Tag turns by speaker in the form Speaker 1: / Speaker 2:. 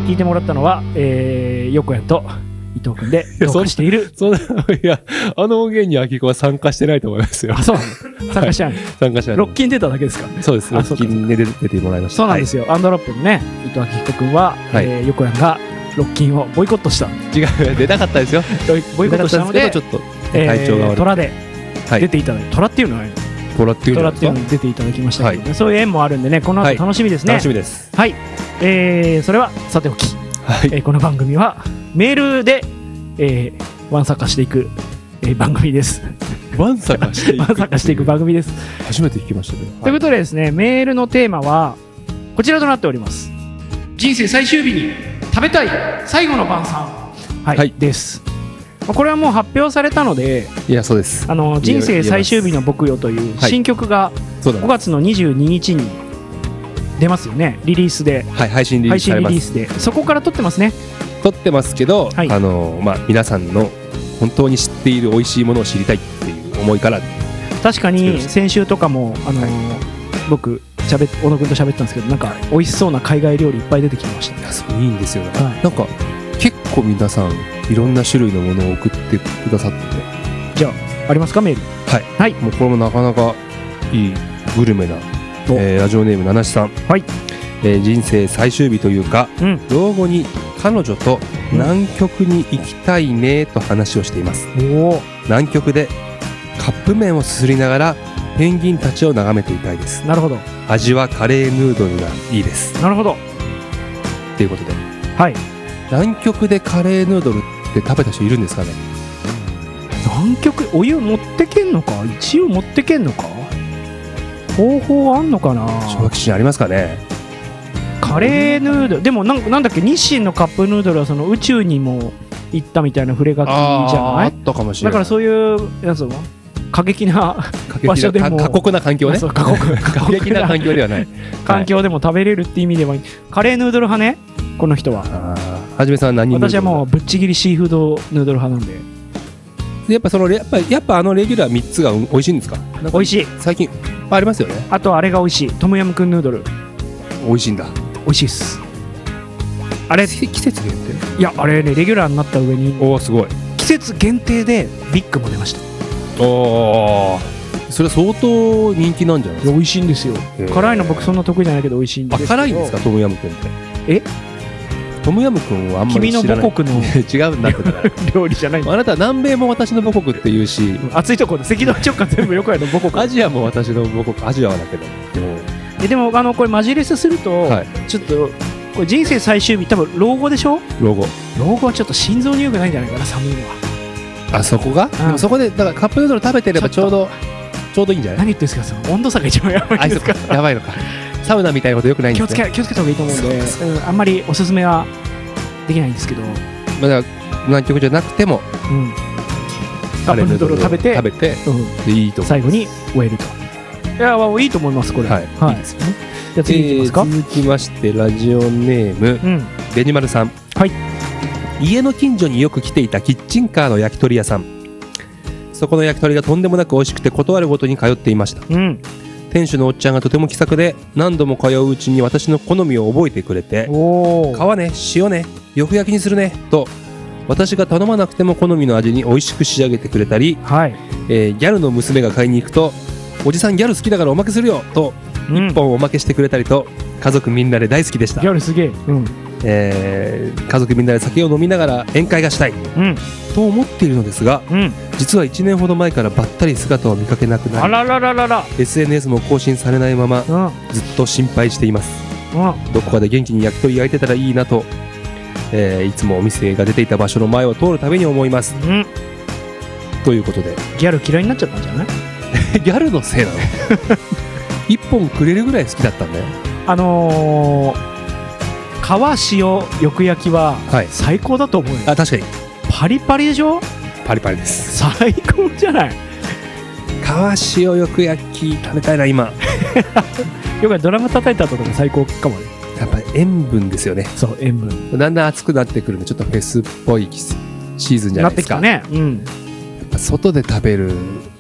Speaker 1: 聞いてもらったのは、横谷と伊藤君で同化している。
Speaker 2: いや、あの音源に秋子は参加してないと思いますよ。
Speaker 1: あ、そうなの。参加してない。
Speaker 2: 参加してない。
Speaker 1: ロッキン出ただけですか。
Speaker 2: そうです。ロッキンで出てもらいました。
Speaker 1: そうなんですよ。アンドロップのね、伊藤明彦君は、横谷がロッキンをボイコットした。
Speaker 2: 違う、出たかったですよ。
Speaker 1: ボイコットしたので、
Speaker 2: ちょっと体調が悪い。
Speaker 1: 虎で出ていただいて、虎っていうのは
Speaker 2: 虎っていうの
Speaker 1: に出ていただきましたけどね、そういう縁もあるんでね、この後楽しみですね。
Speaker 2: 楽しみです。
Speaker 1: はい。それはさておき、この番組はメールでわんさかしていく番組です。
Speaker 2: わんさかしていく
Speaker 1: 番組です。
Speaker 2: 初めて聞きましたね。
Speaker 1: ということでですね、メールのテーマはこちらとなっております。人生最終日に食べたい最後の晩餐、はいです。これはもう発表されたので、
Speaker 2: いや、そうです。
Speaker 1: 人生最終日の僕よという新曲が5月の22日に出ますよね。リリースで、
Speaker 2: 配信リリース
Speaker 1: で、そこから撮ってますね。
Speaker 2: 撮ってますけど、皆さんの本当に知っている美味しいものを知りたいっていう思いから。
Speaker 1: 確かに先週とかも僕小野君と喋ったんですけど、なんか美味しそうな海外料理いっぱい出てきてました。
Speaker 2: いいんですよね。なんか結構皆さんいろんな種類のものを送ってくださってて。
Speaker 1: じゃあありますか、メール。
Speaker 2: はい。もうこれもなかなかいいグルメな、ラジオネーム七七さん。
Speaker 1: はい。
Speaker 2: 人生最終日というか、老後に彼女と南極に行きたいねと話をしています。南極でカップ麺をすすりながらペンギンたちを眺めていたいです。
Speaker 1: なるほど。
Speaker 2: 味はカレーヌードルがいいです。
Speaker 1: なるほど。
Speaker 2: ということで、
Speaker 1: はい。
Speaker 2: 南極でカレーヌードルって食べた人いるんですかね。
Speaker 1: 南極お湯持ってけんのか、一応持ってけんのか、方法あんのかな。
Speaker 2: 小学生ありますかね。
Speaker 1: カレーヌードルでもなんだっけ、日清のカップヌードルはその宇宙にも行ったみたいな触れ書きじゃない。
Speaker 2: あったかもしれない。
Speaker 1: だからそういうやつは過激な場所でも、
Speaker 2: 過酷な環境ね。過激な環境ではない
Speaker 1: 環境でも食べれるって意味では、カレーヌードル派ね、この人は。
Speaker 2: はじめさんは何？
Speaker 1: 私はもうぶっちぎりシーフードヌードル派なんで。
Speaker 2: やっぱあのレギュラー3つが美味しいんですか？
Speaker 1: 美味しい。
Speaker 2: 最近ありますよね。
Speaker 1: あとあれが美味しい、トムヤムクンヌードル。
Speaker 2: 美味しいんだ。
Speaker 1: 美味しいっす。あれ
Speaker 2: 季節限定？
Speaker 1: いや、あれね、レギュラーになった上に、
Speaker 2: おーすごい。
Speaker 1: 季節限定でビッグも出ました。
Speaker 2: おー、それは相当人気なんじゃないですか？
Speaker 1: 美味しいんですよ。辛いの僕そんな得意じゃないけど美味しいんですけど。
Speaker 2: 辛いんですか、トムヤムクンって？トムヤムクンはあんまり知らない。
Speaker 1: 君の母国の
Speaker 2: 違うんだって
Speaker 1: 料理じゃない。
Speaker 2: あなた南米も私の母国って言うし、
Speaker 1: 暑いところで赤道直下全部横谷の母国。
Speaker 2: アジアも私の母国。アジアはだけど
Speaker 1: でもこれマジレスすると、ちょっとこれ人生最終日、多分老後でしょ。老後はちょっと心臓に良くないんじゃないかな、寒いのは。
Speaker 2: あそこが、でもそこでだからカップヌードル食べてればちょうどいいんじゃない？
Speaker 1: 何言ってんですか、その温度差が一番やばいんですか。
Speaker 2: やばいのか。サウナみたいなことよくないんですね。
Speaker 1: 気をつけた方がいいと思うんで、あんまりおすすめはできないんですけど、
Speaker 2: だから南極じゃなくても、
Speaker 1: カップヌードルを食べて
Speaker 2: いいと
Speaker 1: 最後に終えると。いや、いいと思います、これ。はい、いいですよね。じゃあ次いきますか。
Speaker 2: 続きましてラジオネーム、ベニマルさん。
Speaker 1: はい。
Speaker 2: 家の近所によく来ていたキッチンカーの焼き鳥屋さん。そこの焼き鳥がとんでもなく美味しくて断るごとに通っていました。店主のおっちゃんがとても気さくで、何度も通ううちに私の好みを覚えてくれて、皮ね、塩ね、よく焼きにするねと私が頼まなくても好みの味に美味しく仕上げてくれたり、ギャルの娘が買いに行くと、おじさんギャル好きだからおまけするよと1本おまけしてくれたりと、家族みんなで大好きでした。
Speaker 1: ギャルすげ
Speaker 2: え、家族みんなで酒を飲みながら宴会がしたい、と思っているのですが、実は1年ほど前からばったり姿を見かけなくなり、SNS も更新されないまま、ずっと心配しています。どこかで元気に焼き鳥焼いてたらいいなと、いつもお店が出ていた場所の前を通るたびに思います、ということで、
Speaker 1: ギャル嫌いになっちゃったんじゃない？
Speaker 2: ギャルのせいなの？1本くれるぐらい好きだったんだよ。
Speaker 1: 皮塩よく焼きは最高だと思うよ。
Speaker 2: あ、確かに
Speaker 1: パリパリでしょ。
Speaker 2: パリパリです。
Speaker 1: 最高じゃない。
Speaker 2: 皮塩よく焼き食べたいな今。
Speaker 1: よくドラム叩いた後とか最高かもね。
Speaker 2: やっぱり塩分ですよね。
Speaker 1: そう、塩分。
Speaker 2: だんだん暑くなってくるんで、ちょっとフェスっぽいシーズンじゃないですか。
Speaker 1: なってきたね。
Speaker 2: やっぱ外で食べる